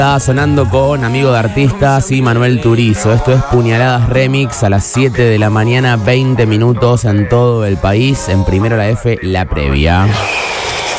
Está sonando con Amigo de Artistas y Manuel Turizo. Esto es Puñaladas Remix a las 7 de la mañana, 20 minutos en todo el país. En Primero la F, la previa.